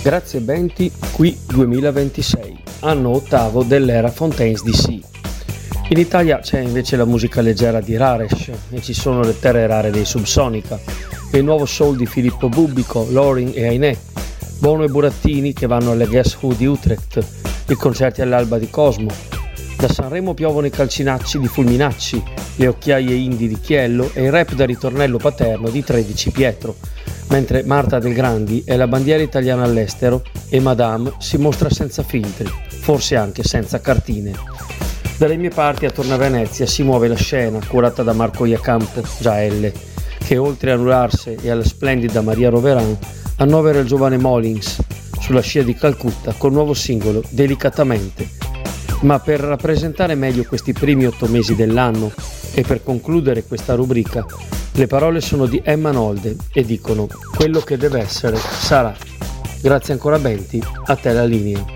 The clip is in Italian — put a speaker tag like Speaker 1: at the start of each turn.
Speaker 1: Grazie Benti, qui 2026, anno ottavo dell'era Fontaines DC. In Italia c'è invece la musica leggera di Raresh e ci sono le terre rare dei Subsonica, e il nuovo soul di Filippo Bubbico, Lorin e Ainè, Bono e Burattini che vanno alle Guess Who di Utrecht, i concerti all'Alba di Cosmo. Da Sanremo piovono i calcinacci di Fulminacci, le occhiaie indie di Chiello e il rap da ritornello paterno di 13 Pietro, mentre Marta Del Grandi è la bandiera italiana all'estero e Madame si mostra senza filtri, forse anche senza cartine. Dalle mie parti attorno a Venezia si muove la scena curata da Marco Iacampo, già L, che oltre a Nularse e alla splendida Maria Roveran annovera il giovane Molins sulla scia di Calcutta col nuovo singolo Delicatamente. Ma per rappresentare meglio questi primi 8 mesi dell'anno e per concludere questa rubrica, le parole sono di Emma Nolde e dicono: quello che deve essere sarà. Grazie ancora Benti, a te la linea.